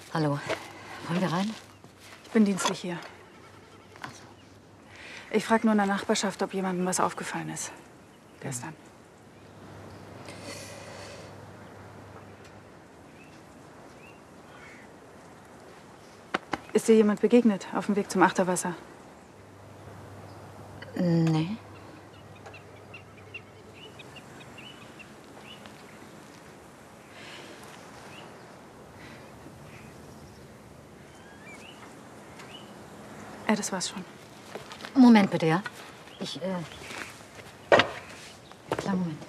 Hallo. Wollen wir rein? Ich bin dienstlich hier. Ach so. Ich frage nur in der Nachbarschaft, ob jemandem was aufgefallen ist. Gestern. Ist dir jemand begegnet auf dem Weg zum Achterwasser? Nee. Ja, das war's schon. Moment bitte, ja? Kleinen Moment.